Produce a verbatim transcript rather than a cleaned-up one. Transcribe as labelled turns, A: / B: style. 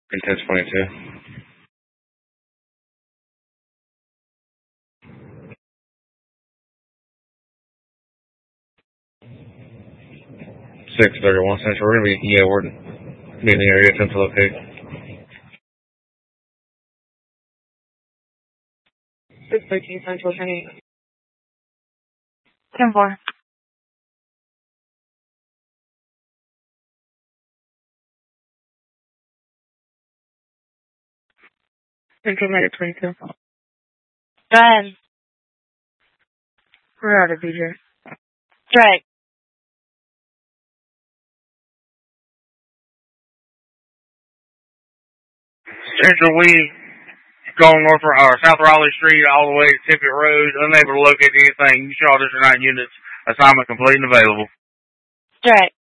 A: ten twenty-two. six thirty-one Central. We're going to be, yeah, we're be in the area, attempt to locate.
B: six thirteen Central, turning.
C: ten four.
B: Central Medic twenty-two.
C: Go ahead.
B: We're out of B J.
C: Strike.
D: Central, we going north or uh, South Raleigh Street all the way to Tippett Road, unable to locate anything. You should all district nine units. Assignment complete and available.
C: Strike.